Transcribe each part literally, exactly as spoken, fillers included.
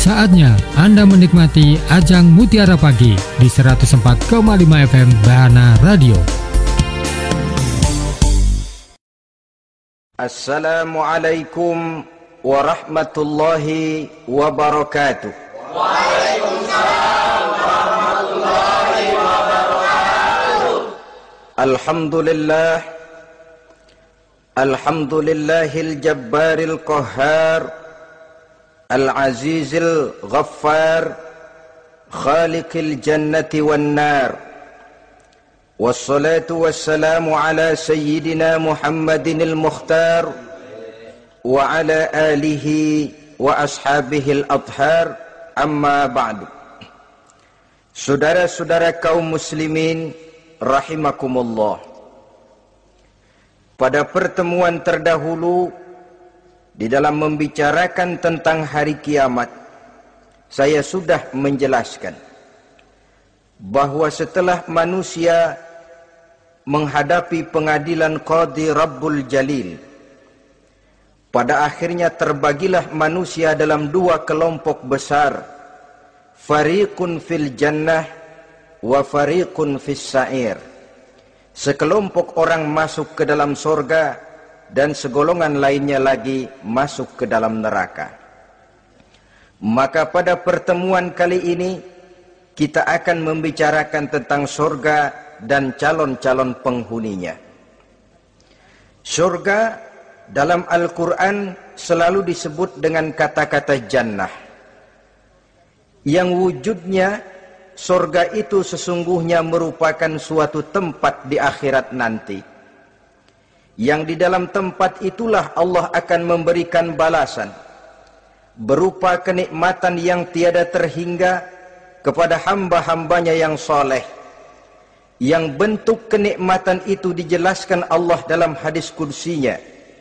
Saatnya Anda menikmati Ajang Mutiara Pagi di seratus empat koma lima F M Bahana Radio. Assalamualaikum warahmatullahi wabarakatuh. Waalaikumsalam warahmatullahi wabarakatuh. Alhamdulillah, Alhamdulillahil Jabbaril Qahhar, Al-Azizil Ghaffar, Khaliqil Jannati wan Nar. Wassalatu wassalamu ala Sayyidina Muhammadinil Mukhtar wa ala alihi wa ashabihil adhar, amma ba'du. Saudara-saudara kaum muslimin rahimakumullah, pada pertemuan terdahulu di dalam membicarakan tentang hari kiamat, saya sudah menjelaskan bahwa setelah manusia menghadapi pengadilan Qadhi Rabbul Jalil, pada akhirnya terbagilah manusia dalam dua kelompok besar, fariqun fil jannah wa fariqun fis sa'ir. Sekelompok orang masuk ke dalam surga dan segolongan lainnya lagi masuk ke dalam neraka. Maka pada pertemuan kali ini kita akan membicarakan tentang surga dan calon-calon penghuninya. Surga dalam Al-Quran selalu disebut dengan kata-kata jannah, yang wujudnya surga itu sesungguhnya merupakan suatu tempat di akhirat nanti, yang di dalam tempat itulah Allah akan memberikan balasan berupa kenikmatan yang tiada terhingga kepada hamba-hambanya yang soleh, yang bentuk kenikmatan itu dijelaskan Allah dalam hadis qudsinya,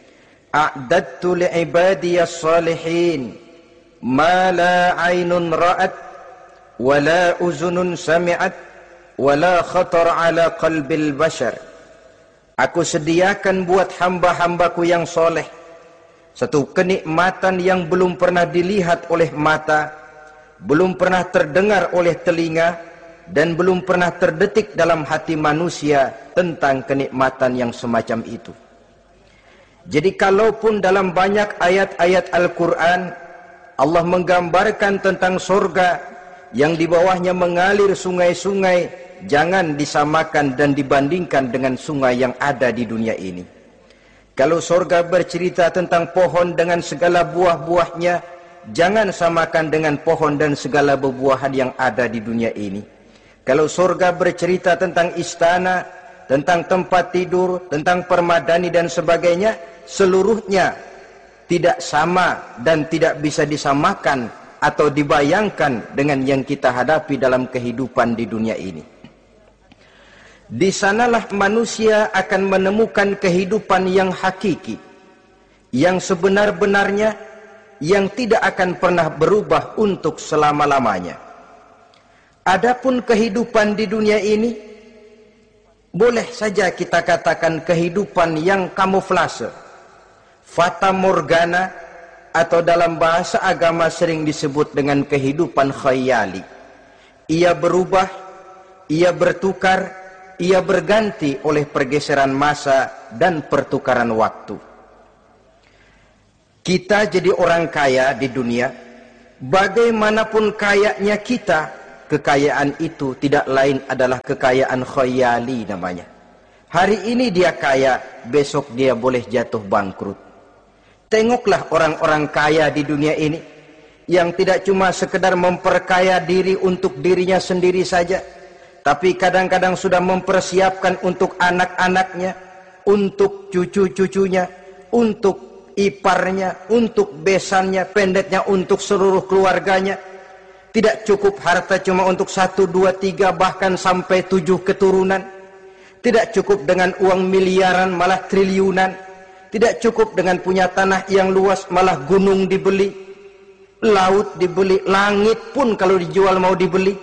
a'dadtu li'ibadiyas salihin ma la aynun ra'at wa la uzunun sami'at wa la khatar ala qalbil bashar. Aku sediakan buat hamba-hambaku yang soleh satu kenikmatan yang belum pernah dilihat oleh mata, belum pernah terdengar oleh telinga, dan belum pernah terdetik dalam hati manusia tentang kenikmatan yang semacam itu. Jadi kalaupun dalam banyak ayat-ayat Al-Quran Allah menggambarkan tentang surga yang di bawahnya mengalir sungai-sungai, jangan disamakan dan dibandingkan dengan sungai yang ada di dunia ini. Kalau surga bercerita tentang pohon dengan segala buah-buahnya, jangan samakan dengan pohon dan segala buah-buahan yang ada di dunia ini. Kalau surga bercerita tentang istana, tentang tempat tidur, tentang permadani dan sebagainya, seluruhnya tidak sama dan tidak bisa disamakan atau dibayangkan dengan yang kita hadapi dalam kehidupan di dunia ini. Di sanalah manusia akan menemukan kehidupan yang hakiki, yang sebenar-benarnya, yang tidak akan pernah berubah untuk selama-lamanya. Adapun kehidupan di dunia ini, boleh saja kita katakan kehidupan yang kamuflase, fata morgana, atau dalam bahasa agama sering disebut dengan kehidupan khayali. Ia berubah, ia bertukar, ia berganti oleh pergeseran masa dan pertukaran waktu. Kita jadi orang kaya di dunia, bagaimanapun kayanya kita, kekayaan itu tidak lain adalah kekayaan khayali namanya. Hari ini dia kaya, besok dia boleh jatuh bangkrut. Tengoklah orang-orang kaya di dunia ini, yang tidak cuma sekedar memperkaya diri untuk dirinya sendiri saja, tapi kadang-kadang sudah mempersiapkan untuk anak-anaknya, untuk cucu-cucunya, untuk iparnya, untuk besannya, pendeknya untuk seluruh keluarganya. Tidak cukup harta cuma untuk satu, dua, tiga, bahkan sampai tujuh keturunan. Tidak cukup dengan uang miliaran, malah triliunan. Tidak cukup dengan punya tanah yang luas, malah gunung dibeli, laut dibeli, langit pun kalau dijual mau dibeli.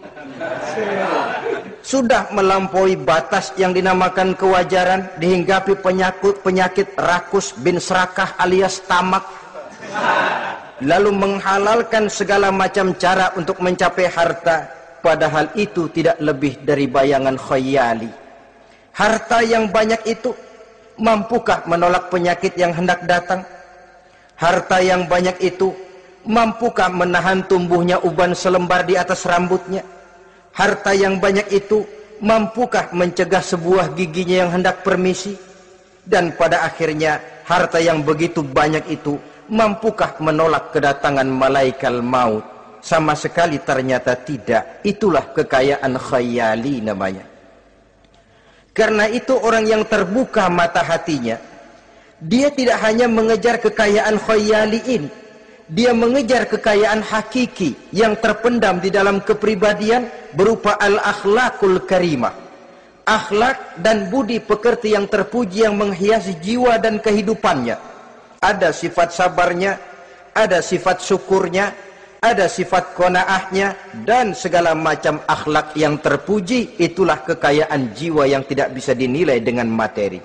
Sudah melampaui batas yang dinamakan kewajaran, dihinggapi penyakit penyakit rakus bin serakah alias tamak. lalu menghalalkan segala macam cara untuk mencapai harta, padahal itu tidak lebih dari bayangan khayali. Harta yang banyak itu mampukah menolak penyakit yang hendak datang? Harta yang banyak itu mampukah menahan tumbuhnya uban selembar di atas rambutnya? Harta yang banyak itu mampukah mencegah sebuah giginya yang hendak permisi? Dan pada akhirnya harta yang begitu banyak itu mampukah menolak kedatangan malaikat maut? Sama sekali ternyata tidak. Itulah kekayaan khayali namanya. Karena itu orang yang terbuka mata hatinya, dia tidak hanya mengejar kekayaan khayali ini, dia mengejar kekayaan hakiki yang terpendam di dalam kepribadian berupa al-akhlaqul karimah. Akhlak dan budi pekerti yang terpuji yang menghiasi jiwa dan kehidupannya. Ada sifat sabarnya, ada sifat syukurnya, ada sifat qanaahnya, dan segala macam akhlak yang terpuji. Itulah kekayaan jiwa yang tidak bisa dinilai dengan materi.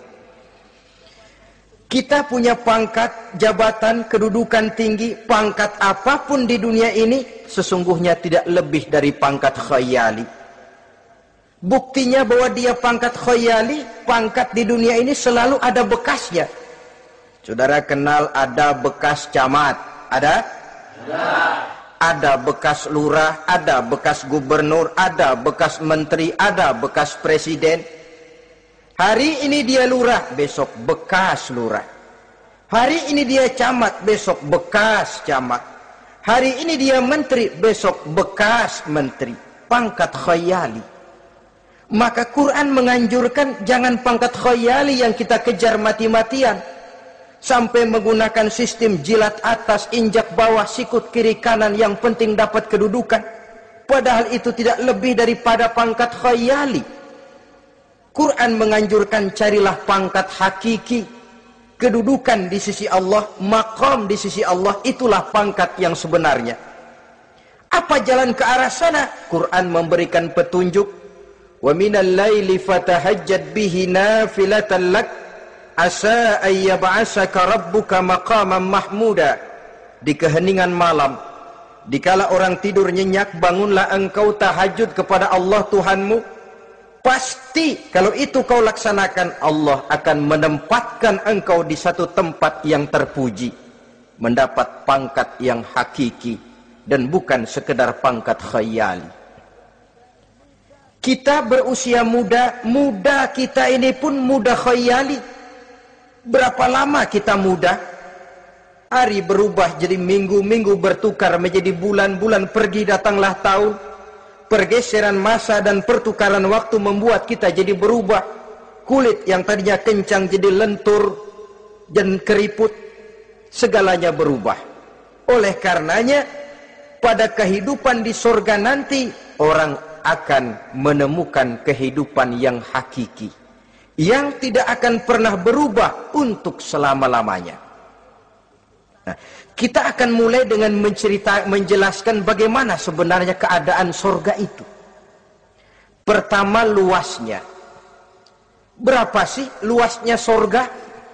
Kita punya pangkat, jabatan, kedudukan tinggi, pangkat apapun di dunia ini sesungguhnya tidak lebih dari pangkat khayali. Buktinya bahwa dia pangkat khayali, pangkat di dunia ini selalu ada bekasnya. Saudara kenal ada bekas camat? Ada? Ada. Ada bekas lurah, ada bekas gubernur, ada bekas menteri, ada bekas presiden. Hari ini dia lurah, besok bekas lurah. Hari ini dia camat, besok bekas camat. Hari ini dia menteri, besok bekas menteri. Pangkat khayali. Maka Quran menganjurkan jangan pangkat khayali yang kita kejar mati-matian. Sampai menggunakan sistem jilat atas, injak bawah, sikut kiri kanan, yang penting dapat kedudukan. Padahal itu tidak lebih daripada pangkat khayali. Quran menganjurkan carilah pangkat hakiki. Kedudukan di sisi Allah, maqam di sisi Allah, itulah pangkat yang sebenarnya. Apa jalan ke arah sana? Quran memberikan petunjuk. Wa minal laili fatahajjad bihi nafilatan lak asa ayyab'asaka rabbuka maqaman mahmuda. Di keheningan malam, dikala orang tidur nyenyak, bangunlah engkau tahajud kepada Allah Tuhanmu. Pasti kalau itu kau laksanakan, Allah akan menempatkan engkau di satu tempat yang terpuji, mendapat pangkat yang hakiki dan bukan sekedar pangkat khayali. Kita berusia muda, muda kita ini pun muda khayali. Berapa lama kita muda? Hari berubah jadi minggu, minggu bertukar menjadi bulan, bulan pergi datanglah tahun. Pergeseran masa dan pertukaran waktu membuat kita jadi berubah. Kulit yang tadinya kencang jadi lentur dan keriput. Segalanya berubah. Oleh karenanya, pada kehidupan di surga nanti, orang akan menemukan kehidupan yang hakiki, yang tidak akan pernah berubah untuk selama-lamanya. Nah, kita akan mulai dengan mencerita, menjelaskan bagaimana sebenarnya keadaan surga itu. Pertama, luasnya. Berapa sih luasnya surga?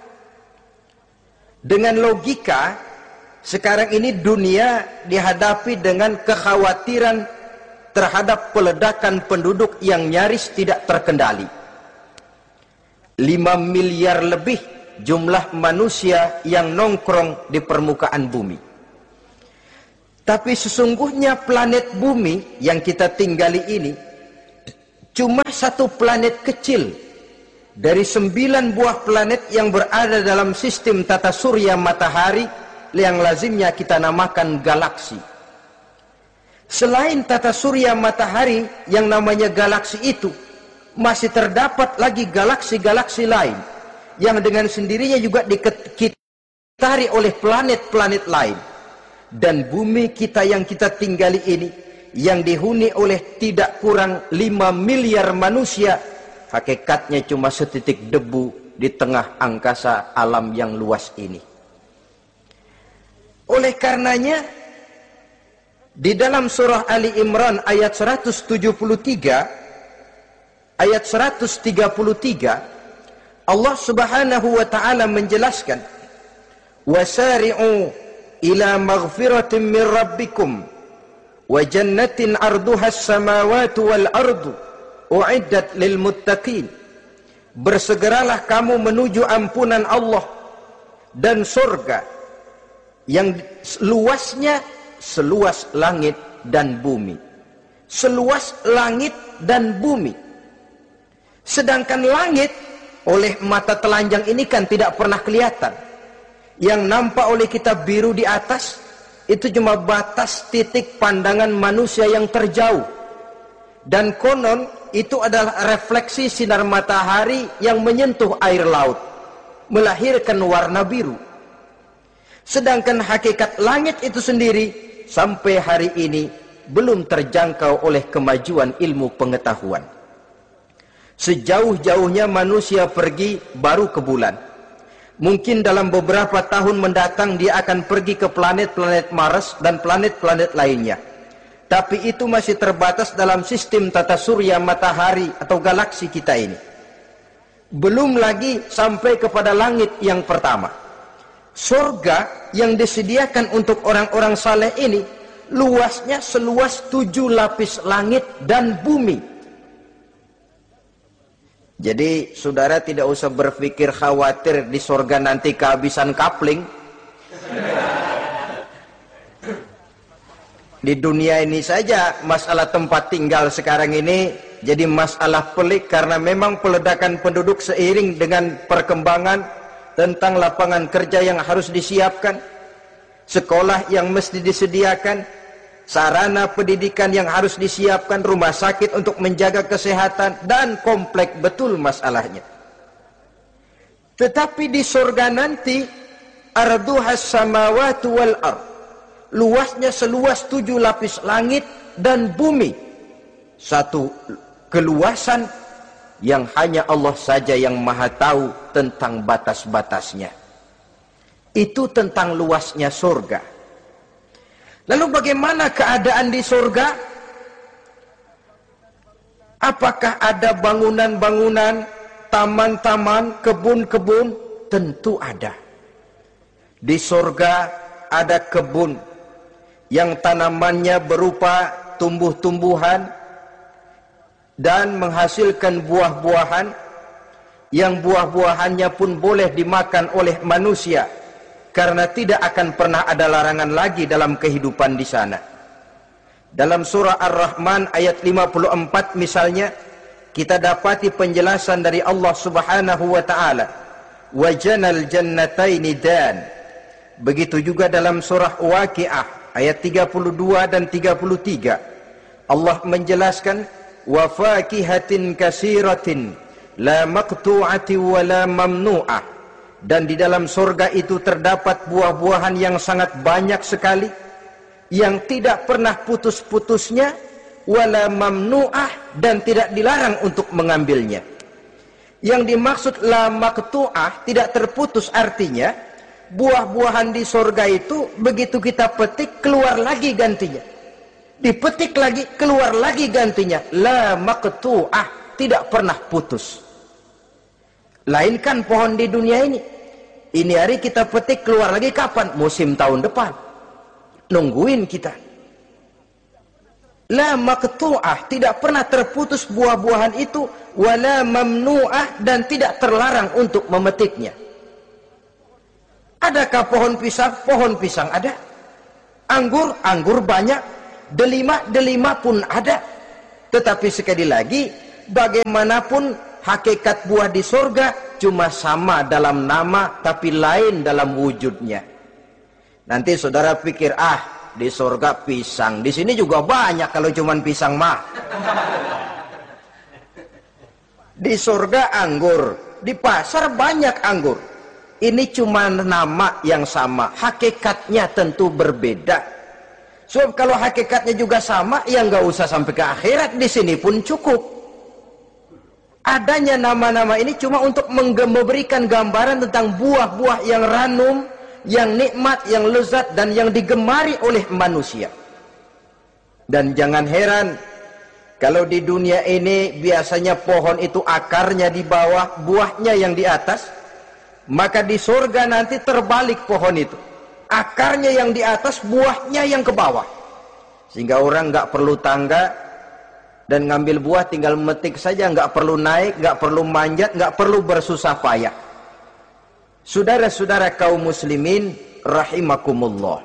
Dengan logika, sekarang ini dunia dihadapi dengan kekhawatiran terhadap peledakan penduduk yang nyaris tidak terkendali. lima miliar lebih jumlah manusia yang nongkrong di permukaan bumi. Tapi sesungguhnya planet bumi yang kita tinggali ini cuma satu planet kecil dari sembilan buah planet yang berada dalam sistem tata surya matahari yang lazimnya kita namakan galaksi. Selain tata surya matahari yang namanya galaksi itu, masih terdapat lagi galaksi-galaksi lain yang dengan sendirinya juga dikitari oleh planet-planet lain. Dan bumi kita yang kita tinggali ini, yang dihuni oleh tidak kurang lima miliar manusia, hakikatnya cuma setitik debu di tengah angkasa alam yang luas ini. Oleh karenanya, di dalam surah Ali Imran ayat seratus tujuh puluh tiga, ayat seratus tiga puluh tiga, Allah Subhanahu wa taala menjelaskan, wasari'u ila maghfiratin min rabbikum wa jannatin arduha as-samawati wal ardu u'iddat lil muttaqin. Bersegeralah kamu menuju ampunan Allah dan surga yang luasnya seluas langit dan bumi. Seluas langit dan bumi. Sedangkan langit oleh mata telanjang ini kan tidak pernah kelihatan. Yang nampak oleh kita biru di atas itu cuma batas titik pandangan manusia yang terjauh. Dan konon itu adalah refleksi sinar matahari yang menyentuh air laut, melahirkan warna biru. Sedangkan hakikat langit itu sendiri sampai hari ini belum terjangkau oleh kemajuan ilmu pengetahuan. Sejauh-jauhnya manusia pergi baru ke bulan. Mungkin dalam beberapa tahun mendatang dia akan pergi ke planet-planet Mars dan planet-planet lainnya. Tapi itu masih terbatas dalam sistem tata surya matahari atau galaksi kita ini. Belum lagi sampai kepada langit yang pertama. Surga yang disediakan untuk orang-orang saleh ini luasnya seluas tujuh lapis langit dan bumi. Jadi saudara tidak usah berpikir khawatir di surga nanti kehabisan kapling. Di dunia ini saja masalah tempat tinggal sekarang ini jadi masalah pelik karena memang peledakan penduduk seiring dengan perkembangan tentang lapangan kerja yang harus disiapkan, sekolah yang mesti disediakan, sarana pendidikan yang harus disiapkan, rumah sakit untuk menjaga kesehatan, dan kompleks betul masalahnya. Tetapi di surga nanti arduhas samawati wal ard, luasnya seluas tujuh lapis langit dan bumi. Satu keluasan yang hanya Allah saja yang maha tahu tentang batas-batasnya. Itu tentang luasnya surga. Lalu bagaimana keadaan di surga? Apakah ada bangunan-bangunan, taman-taman, kebun-kebun? Tentu ada. Di surga ada kebun yang tanamannya berupa tumbuh-tumbuhan dan menghasilkan buah-buahan yang buah-buahannya pun boleh dimakan oleh manusia karena tidak akan pernah ada larangan lagi dalam kehidupan di sana. Dalam surah Ar-Rahman ayat lima puluh empat misalnya kita dapati penjelasan dari Allah Subhanahu wa taala, "Wa janal jannataini dan." Begitu juga dalam surah Waqiah ayat tiga puluh dua dan tiga puluh tiga Allah menjelaskan, "Wa fakihatin kasiratin la maqtu'ati wa la mamnu'ah." Dan di dalam surga itu terdapat buah-buahan yang sangat banyak sekali yang tidak pernah putus-putusnya, wala mamnu'ah, dan tidak dilarang untuk mengambilnya. Yang dimaksud la maqtu'ah, tidak terputus, artinya buah-buahan di surga itu begitu kita petik keluar lagi gantinya, dipetik lagi keluar lagi gantinya. La maqtu'ah, tidak pernah putus. Lain kan pohon di dunia ini, ini hari kita petik keluar lagi kapan? Musim tahun depan, nungguin kita. La maqtu'ah, tidak pernah terputus buah-buahan itu, wala mamnu'ah, dan tidak terlarang untuk memetiknya. Adakah pohon pisang? Pohon pisang ada. Anggur, anggur banyak. Delima, delima pun ada. Tetapi sekali lagi, bagaimanapun hakikat buah di surga cuma sama dalam nama tapi lain dalam wujudnya. Nanti saudara pikir, ah di surga pisang, di sini juga banyak kalau cuma pisang mah. Di surga anggur, di pasar banyak anggur. Ini cuma nama yang sama, hakikatnya tentu berbeda. Sebab kalau hakikatnya juga sama, ya nggak usah sampai ke akhirat, di sini pun cukup. Adanya nama-nama ini cuma untuk memberikan gambaran tentang buah-buah yang ranum, yang nikmat, yang lezat, dan yang digemari oleh manusia. Dan jangan heran, kalau di dunia ini biasanya pohon itu akarnya di bawah, buahnya yang di atas, maka di surga nanti terbalik pohon itu. Akarnya yang di atas, buahnya yang ke bawah. Sehingga orang nggak perlu tangga dan ngambil buah tinggal metik saja, nggak perlu naik, nggak perlu manjat, nggak perlu bersusah payah. Saudara-saudara kaum muslimin rahimakumullah.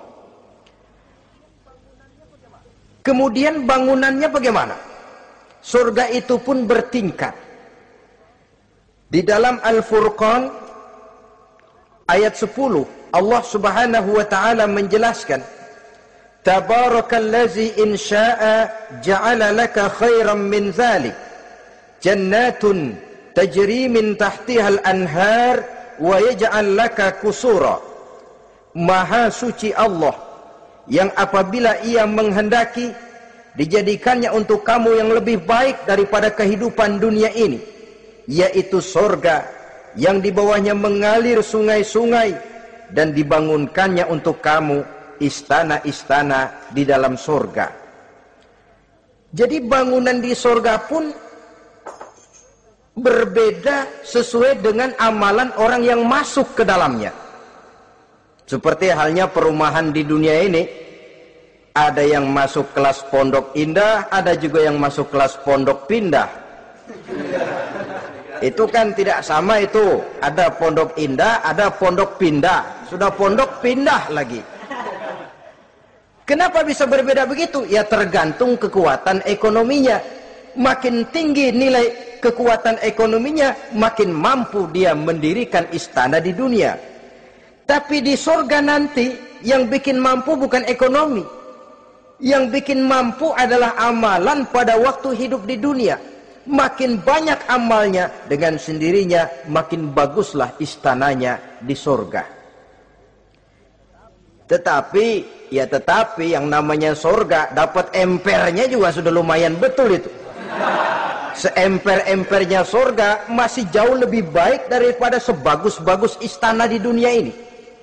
Kemudian bangunannya bagaimana? Surga itu pun bertingkat. Di dalam Al-Furqan ayat sepuluh, Allah Subhanahu wa taala menjelaskan, Tabarakallazi in syaa'a ja'ala laka khairan min dzalik jannatun tajri min tahtiha al-anhar wa yaj'al laka kusura. Maha suci Allah yang apabila ia menghendaki dijadikannya untuk kamu yang lebih baik daripada kehidupan dunia ini, yaitu sorga yang di bawahnya mengalir sungai-sungai, dan dibangunkannya untuk kamu istana-istana di dalam sorga. Jadi bangunan di sorga pun berbeda sesuai dengan amalan orang yang masuk ke dalamnya. Seperti halnya perumahan di dunia ini, ada yang masuk kelas pondok indah, ada juga yang masuk kelas pondok pindah. Itu kan tidak sama itu. Ada pondok indah, ada pondok pindah. Sudah pondok pindah lagi. Kenapa bisa berbeda begitu? Ya tergantung kekuatan ekonominya. Makin tinggi nilai kekuatan ekonominya, makin mampu dia mendirikan istana di dunia. Tapi di sorga nanti, yang bikin mampu bukan ekonomi. Yang bikin mampu adalah amalan pada waktu hidup di dunia. Makin banyak amalnya, dengan sendirinya makin baguslah istananya di sorga. Tetapi, ya tetapi yang namanya sorga, dapat empernya juga sudah lumayan betul itu. Seemper-empernya sorga masih jauh lebih baik daripada sebagus-bagus istana di dunia ini.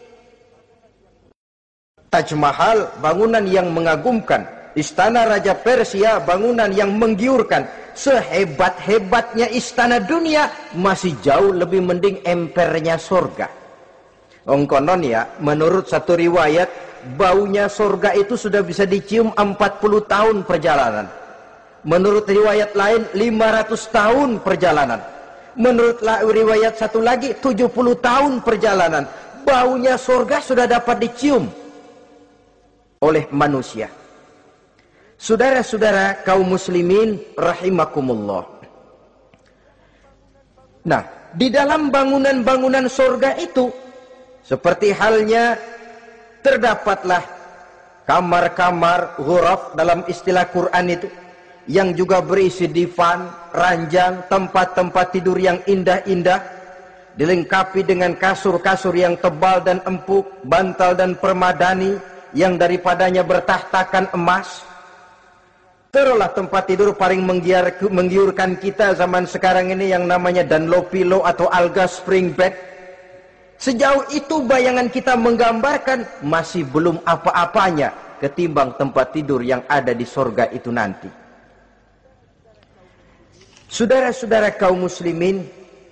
Taj Mahal, bangunan yang mengagumkan. Istana Raja Persia, bangunan yang menggiurkan. Sehebat-hebatnya istana dunia, masih jauh lebih mending empernya sorga. Ongkonon ya, menurut satu riwayat, baunya sorga itu sudah bisa dicium empat puluh tahun perjalanan. Menurut riwayat lain, lima ratus tahun perjalanan. Menurut riwayat satu lagi, tujuh puluh tahun perjalanan. Baunya sorga sudah dapat dicium oleh manusia. Saudara-saudara kaum muslimin rahimakumullah. Nah, di dalam bangunan-bangunan sorga itu, seperti halnya terdapatlah kamar-kamar ghuraf dalam istilah Quran itu, yang juga berisi divan, ranjang, tempat-tempat tidur yang indah-indah, dilengkapi dengan kasur-kasur yang tebal dan empuk, bantal dan permadani yang daripadanya bertahtakan emas. Terulah tempat tidur paling menggiur, menggiurkan kita zaman sekarang ini yang namanya Dunlopillow atau Alga Spring Bed. Sejauh itu bayangan kita menggambarkan masih belum apa-apanya ketimbang tempat tidur yang ada di sorga itu nanti. Saudara-saudara kaum muslimin,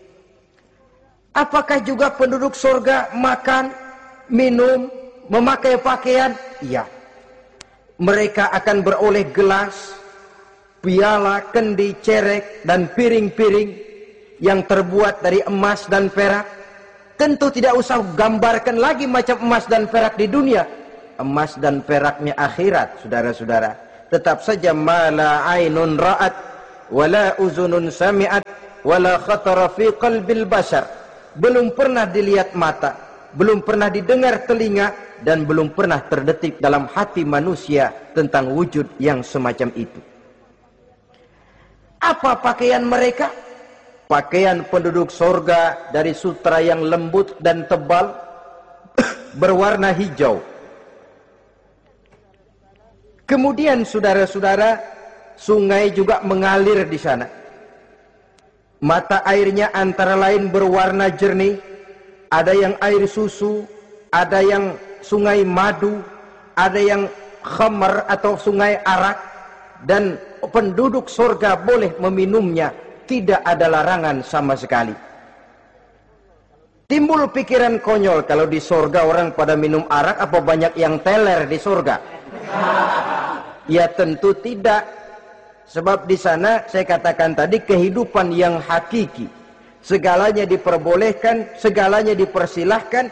apakah juga penduduk sorga makan, minum, memakai pakaian? Iya. Mereka akan beroleh gelas, piala, kendi, cerek, dan piring-piring yang terbuat dari emas dan perak. Tentu tidak usah gambarkan lagi macam emas dan perak di dunia. Emas dan peraknya akhirat, saudara-saudara. Tetap saja mala ainun ra'at, wala uzunun sami'at, wala khatara fi qalbil bashar. Belum pernah dilihat mata, belum pernah didengar telinga, dan belum pernah terdetik dalam hati manusia tentang wujud yang semacam itu. Apa pakaian mereka? Pakaian penduduk sorga dari sutra yang lembut dan tebal, berwarna hijau. Kemudian saudara-saudara, sungai juga mengalir di sana. Mata airnya antara lain berwarna jernih, ada yang air susu, ada yang sungai madu, ada yang khamar atau sungai arak, dan penduduk sorga boleh meminumnya, tidak ada larangan sama sekali. Timbul pikiran konyol, kalau di surga orang pada minum arak, apa banyak yang teler di surga? Ya tentu tidak. Sebab di sana saya katakan tadi kehidupan yang hakiki. Segalanya diperbolehkan, segalanya dipersilahkan.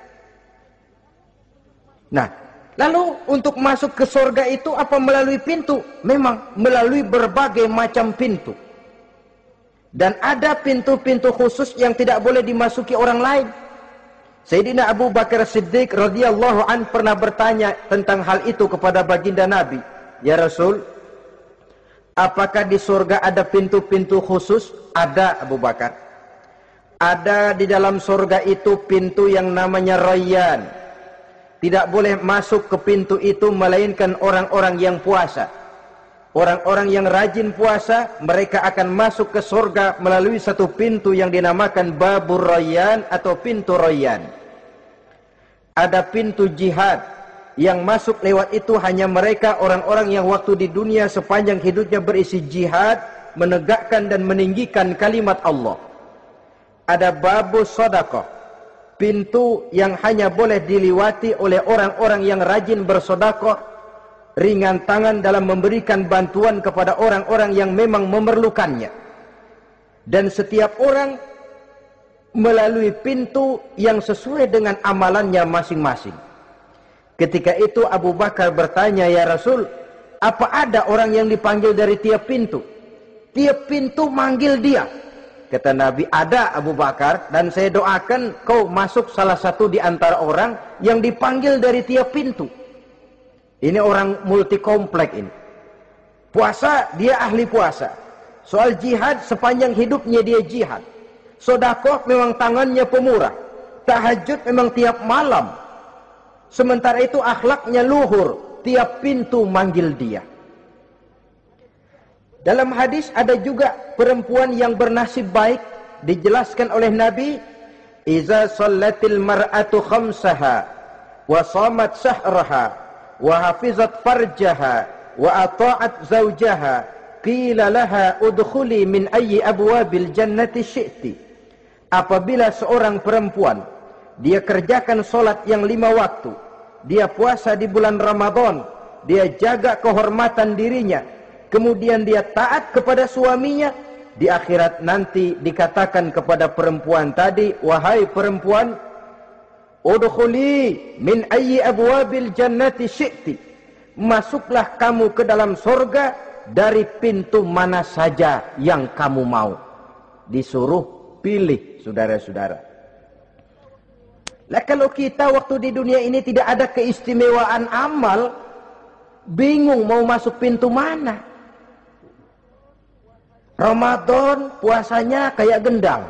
Nah, lalu untuk masuk ke surga itu apa melalui pintu? Memang melalui berbagai macam pintu. Dan ada pintu-pintu khusus yang tidak boleh dimasuki orang lain. Sayyidina Abu Bakar Siddiq radhiyallahu an pernah bertanya tentang hal itu kepada baginda Nabi. Ya Rasul, apakah di surga ada pintu-pintu khusus? Ada, Abu Bakar. Ada di dalam surga itu pintu yang namanya Rayyan. Tidak boleh masuk ke pintu itu melainkan orang-orang yang puasa. Orang-orang yang rajin puasa, mereka akan masuk ke surga melalui satu pintu yang dinamakan Babur Rayyan atau pintu Rayyan. Ada pintu jihad, yang masuk lewat itu hanya mereka orang-orang yang waktu di dunia sepanjang hidupnya berisi jihad, menegakkan dan meninggikan kalimat Allah. Ada Babus Shadaqah, pintu yang hanya boleh diliwati oleh orang-orang yang rajin bersedekah, ringan tangan dalam memberikan bantuan kepada orang-orang yang memang memerlukannya. Dan setiap orang melalui pintu yang sesuai dengan amalannya masing-masing. Ketika itu Abu Bakar bertanya, ya Rasul, apa ada orang yang dipanggil dari tiap pintu? Tiap pintu manggil dia. Kata Nabi, ada Abu Bakar, dan saya doakan kau masuk salah satu di antara orang yang dipanggil dari tiap pintu. Ini orang multi komplek ini. Puasa, dia ahli puasa. Soal jihad, sepanjang hidupnya dia jihad. Sedekah memang tangannya pemurah. Tahajud memang tiap malam. Sementara itu akhlaknya luhur. Tiap pintu manggil dia. Dalam hadis ada juga perempuan yang bernasib baik. Dijelaskan oleh Nabi, Iza sallatil mar'atu khamsaha wa shamat syahraha wa hafizat farjaha wa ata'at zawjaha qila laha udkhuli min ayyi abwabil jannati syi'ti. Apabila seorang perempuan dia kerjakan solat yang lima waktu, dia puasa di bulan Ramadan, dia jaga kehormatan dirinya, kemudian dia taat kepada suaminya, di akhirat nanti dikatakan kepada perempuan tadi, wahai perempuan, udkhuli min ayyi abwabil jannati syi'ti. Masuklah kamu ke dalam surga dari pintu mana saja yang kamu mau. Disuruh pilih, saudara-saudara. Lah kalau kita waktu di dunia ini tidak ada keistimewaan amal, bingung mau masuk pintu mana. Ramadan puasanya kayak gendang.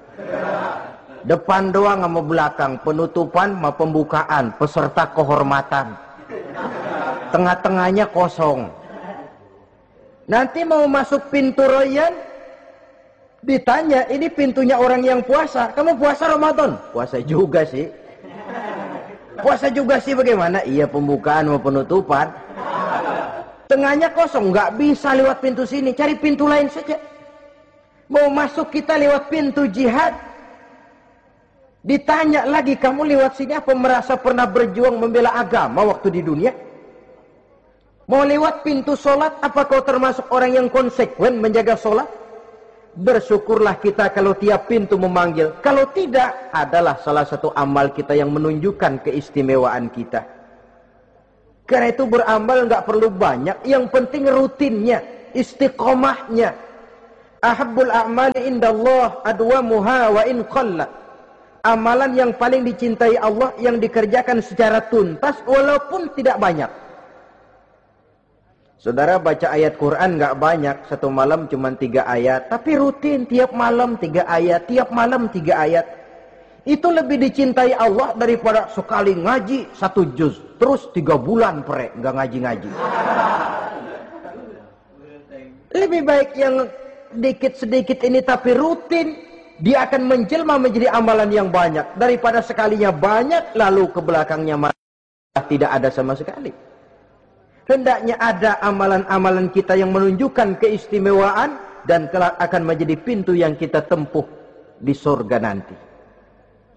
Depan doang sama belakang, penutupan sama pembukaan, peserta kehormatan. Tengah-tengahnya kosong. Nanti mau masuk pintu Rayyan, ditanya, ini pintunya orang yang puasa. Kamu puasa Ramadan? Puasa juga sih. Puasa juga sih bagaimana? Iya, pembukaan sama penutupan. Tengahnya kosong, nggak bisa lewat pintu sini, cari pintu lain saja. Mau masuk kita lewat pintu jihad, ditanya lagi, kamu lewat sini apa merasa pernah berjuang membela agama waktu di dunia? Mau lewat pintu sholat, apa kau termasuk orang yang konsekuen menjaga sholat? Bersyukurlah kita kalau tiap pintu memanggil. Kalau tidak, adalah salah satu amal kita yang menunjukkan keistimewaan kita. Karena itu beramal nggak perlu banyak, yang penting rutinnya, istiqomahnya. Ahabbul a'mali indallah adwamuha wa in qalla. Amalan yang paling dicintai Allah yang dikerjakan secara tuntas walaupun tidak banyak. Saudara baca ayat Quran nggak banyak, satu malam cuma tiga ayat, tapi rutin tiap malam tiga ayat, tiap malam tiga ayat. Itu lebih dicintai Allah daripada sekali ngaji satu juz, terus tiga bulan pre nggak ngaji-ngaji. Lebih baik yang dikit sedikit ini tapi rutin. Dia akan menjelma menjadi amalan yang banyak daripada sekalinya banyak lalu ke belakangnya malah tidak ada sama sekali. Hendaknya ada amalan-amalan kita yang menunjukkan keistimewaan dan kelak akan menjadi pintu yang kita tempuh di surga nanti.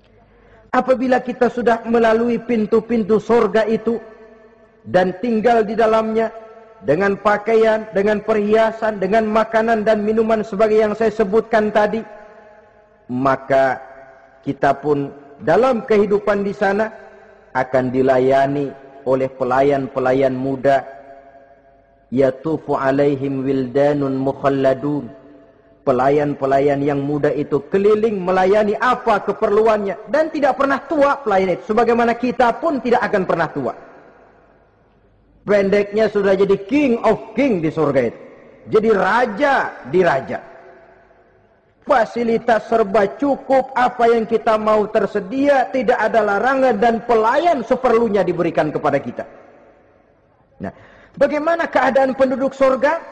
Apabila kita sudah melalui pintu-pintu surga itu dan tinggal di dalamnya dengan pakaian, dengan perhiasan, dengan makanan dan minuman sebagai yang saya sebutkan tadi, maka kita pun dalam kehidupan di sana akan dilayani oleh pelayan-pelayan muda. Yatufu alaihim wildanun mukhalladun. Pelayan-pelayan yang muda itu keliling melayani apa keperluannya dan tidak pernah tua pelayan itu, sebagaimana kita pun tidak akan pernah tua. Pendeknya sudah jadi king of king di surga itu, jadi raja di raja. Fasilitas serba cukup, apa yang kita mau tersedia, tidak ada larangan, dan pelayan seperlunya diberikan kepada kita. Nah, bagaimana keadaan penduduk surga?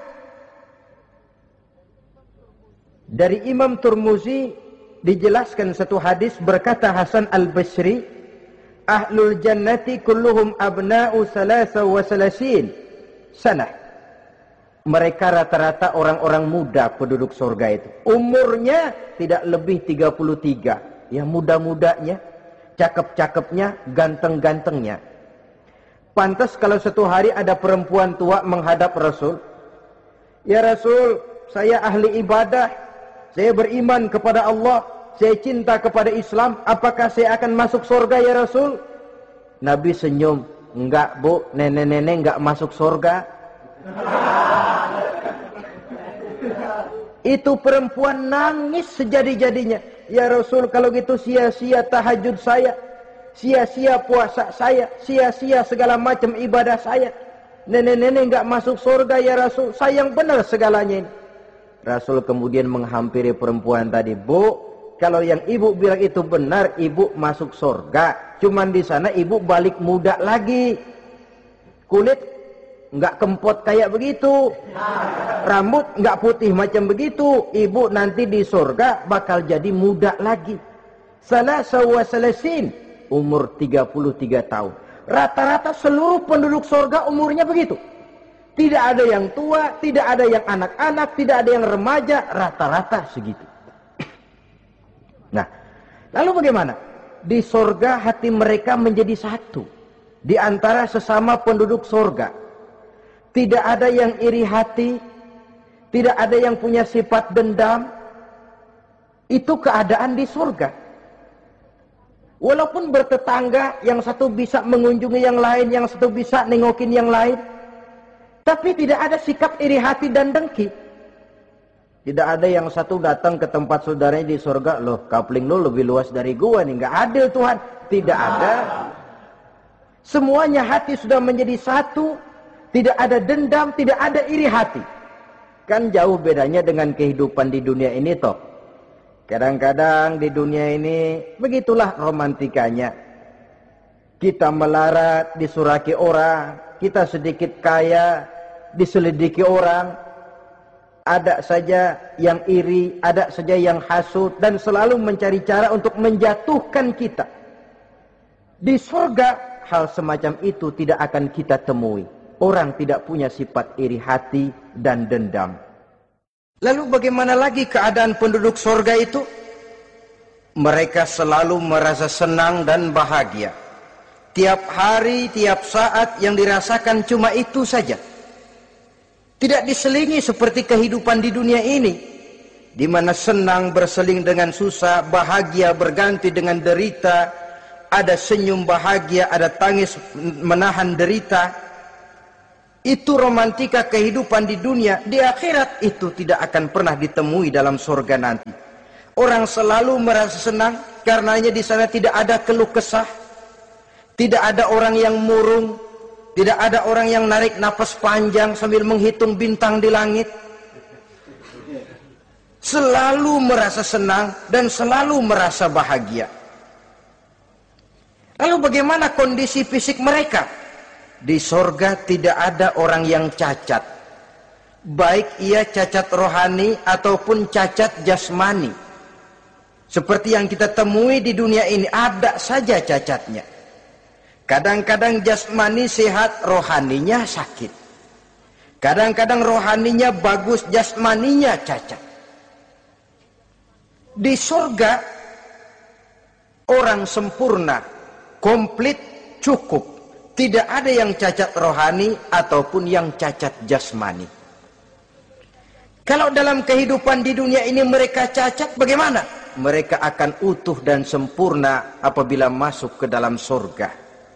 Dari Imam Turmuzi dijelaskan satu hadis, berkata Hasan al-Basri, ahlul jannati kulluhum abna'u salasa wa salasin sanah. Mereka rata-rata orang-orang muda penduduk surga itu. Umurnya tidak lebih tiga puluh tiga. Ya, muda-mudanya, cakep-cakepnya, ganteng-gantengnya. Pantas kalau satu hari ada perempuan tua menghadap Rasul. Ya Rasul, saya ahli ibadah, saya beriman kepada Allah, saya cinta kepada Islam, apakah saya akan masuk surga ya Rasul? Nabi senyum, enggak bu, nenek-nenek enggak masuk surga. Itu perempuan nangis sejadi-jadinya. Ya Rasul, kalau gitu sia-sia tahajud saya, sia-sia puasa saya, sia-sia segala macam ibadah saya. Nenek-nenek enggak masuk surga ya Rasul, sayang benar segalanya ini. Rasul kemudian menghampiri perempuan tadi. Bu, kalau yang ibu bilang itu benar, ibu masuk surga. Cuman di sana ibu balik muda lagi. Kulit nggak kempot kayak begitu, rambut nggak putih macam begitu. Ibu nanti di surga bakal jadi muda lagi. Salasa wa salasin, umur tiga puluh tiga tahun. Rata-rata seluruh penduduk surga umurnya begitu. Tidak ada yang tua, tidak ada yang anak-anak, tidak ada yang remaja, rata-rata segitu. Nah, lalu bagaimana? Di surga hati mereka menjadi satu di antara sesama penduduk surga. Tidak ada yang iri hati, tidak ada yang punya sifat dendam. Itu keadaan di surga. Walaupun bertetangga, yang satu bisa mengunjungi yang lain, yang satu bisa nengokin yang lain, tapi tidak ada sikap iri hati dan dengki. Tidak ada yang satu datang ke tempat saudaranya di surga, loh kapling lu lebih luas dari gua nih, nggak adil Tuhan. Tidak ada. Semuanya hati sudah menjadi satu. Tidak ada dendam, tidak ada iri hati. Kan jauh bedanya dengan kehidupan di dunia ini toh. Kadang-kadang di dunia ini begitulah romantikanya. Kita melarat, disuraki orang. Kita sedikit kaya, diselidiki orang. Ada saja yang iri, ada saja yang hasut, dan selalu mencari cara untuk menjatuhkan kita. Di surga hal semacam itu tidak akan kita temui. Orang tidak punya sifat iri hati dan dendam. Lalu bagaimana lagi keadaan penduduk surga itu? Mereka selalu merasa senang dan bahagia. Tiap hari, tiap saat yang dirasakan cuma itu saja. Tidak diselingi seperti kehidupan di dunia ini, di mana senang berseling dengan susah, bahagia berganti dengan derita, ada senyum bahagia, ada tangis menahan derita. Itu romantika kehidupan di dunia. Di akhirat itu tidak akan pernah ditemui dalam surga nanti. Orang selalu merasa senang karenanya di sana tidak ada keluh kesah, tidak ada orang yang murung, tidak ada orang yang narik napas panjang sambil menghitung bintang di langit. Selalu merasa senang dan selalu merasa bahagia. Lalu bagaimana kondisi fisik mereka? Di sorga tidak ada orang yang cacat, baik ia cacat rohani ataupun cacat jasmani. Seperti yang kita temui di dunia ini, ada saja cacatnya. Kadang-kadang jasmani sehat, rohaninya sakit. Kadang-kadang rohaninya bagus, jasmaninya cacat. Di sorga orang sempurna, komplit, cukup. Tidak ada yang cacat rohani ataupun yang cacat jasmani. Kalau dalam kehidupan di dunia ini mereka cacat, bagaimana? Mereka akan utuh dan sempurna apabila masuk ke dalam surga.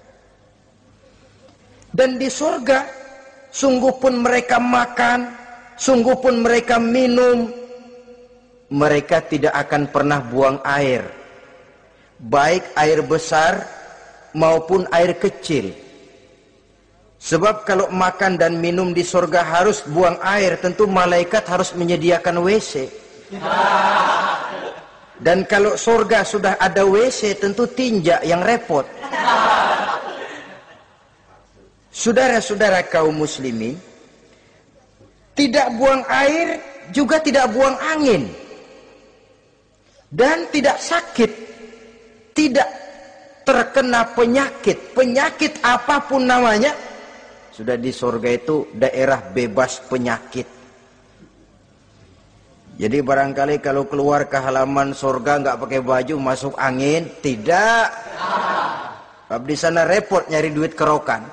Dan di surga, sungguh pun mereka makan, sungguh pun mereka minum, mereka tidak akan pernah buang air, baik air besar maupun air kecil. Sebab kalau makan dan minum di surga harus buang air, tentu malaikat harus menyediakan W C. Dan kalau surga sudah ada W C, tentu tinja yang repot. Saudara-saudara kaum muslimin, tidak buang air juga tidak buang angin. Dan tidak sakit, tidak terkena penyakit, penyakit apapun namanya. Sudah di surga itu daerah bebas penyakit. Jadi barangkali kalau keluar ke halaman surga nggak pakai baju masuk angin, tidak. Sebab di sana repot nyari duit kerokan.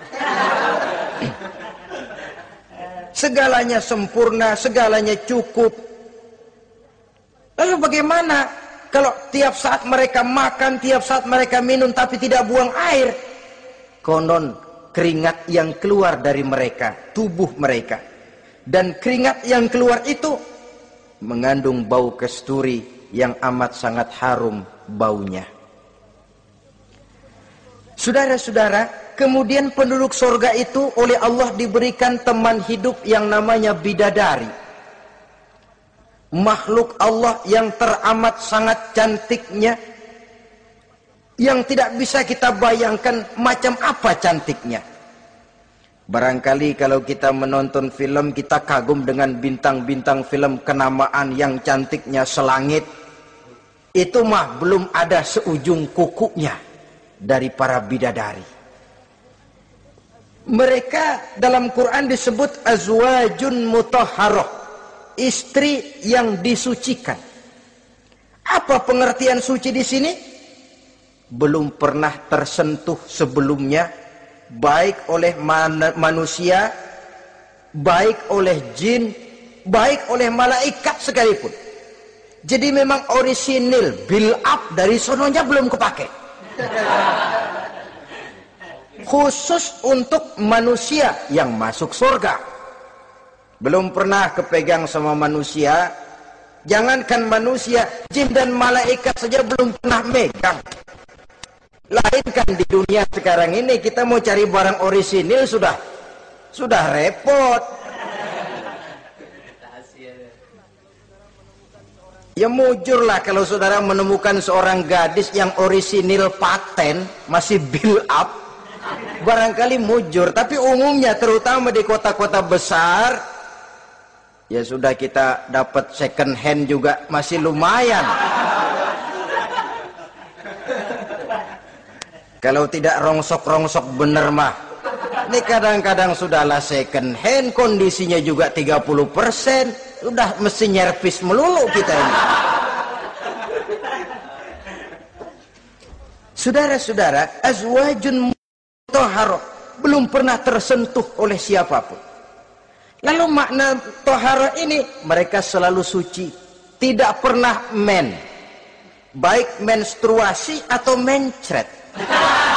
Segalanya sempurna, segalanya cukup. Lalu bagaimana kalau tiap saat mereka makan, tiap saat mereka minum tapi tidak buang air? Konon keringat yang keluar dari mereka, tubuh mereka, dan keringat yang keluar itu mengandung bau kasturi yang amat sangat harum baunya. Saudara-saudara, kemudian penduduk surga itu oleh Allah diberikan teman hidup yang namanya bidadari, makhluk Allah yang teramat sangat cantiknya, yang tidak bisa kita bayangkan macam apa cantiknya. Barangkali kalau kita menonton film, kita kagum dengan bintang-bintang film kenamaan yang cantiknya selangit. Itu mah belum ada seujung kukunya dari para bidadari. Mereka dalam Quran disebut azwajun mutahharah, istri yang disucikan. Apa pengertian suci di sini? Belum pernah tersentuh sebelumnya, baik oleh man manusia, baik oleh jin, baik oleh malaikat sekalipun. Jadi memang orisinil, build up dari sononya belum kepake. Khusus untuk manusia yang masuk surga. Belum pernah kepegang sama manusia. Jangankan manusia, jin dan malaikat saja belum pernah megang. Lain kan di dunia sekarang ini, kita mau cari barang orisinil sudah sudah repot. Ya mujurlah kalau saudara menemukan seorang gadis yang orisinil paten, masih build up, barangkali mujur. Tapi umumnya terutama di kota-kota besar, ya sudah kita dapat second hand juga masih lumayan. Kalau tidak rongsok-rongsok bener mah, ini kadang-kadang sudahlah second hand, kondisinya juga tiga puluh persen, udah mesti nyervis melulu kita ini. Saudara-saudara, azwajun mutahharah, belum pernah tersentuh oleh siapapun. Lalu makna tohara ini, mereka selalu suci, tidak pernah men, baik menstruasi atau mencret.